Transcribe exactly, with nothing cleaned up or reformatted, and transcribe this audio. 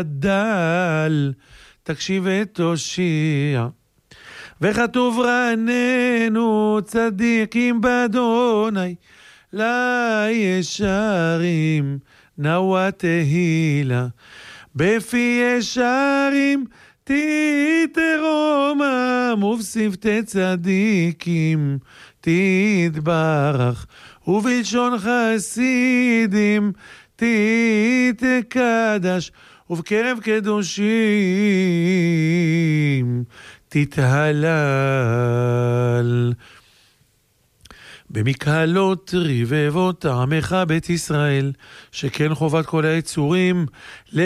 דל, תקשיב ותושיע. וכתוב רעננו צדיקים באדוני, לישרים נאווה תהילה. בפי ישרים תתרומם, ובשפתי צדיקים תתברך, ובלשון חסידים תתקדש, ובקרב קדושים תתהלל. במקהלות רבבות עמך בית ישראל, שכן חובת כל היצורים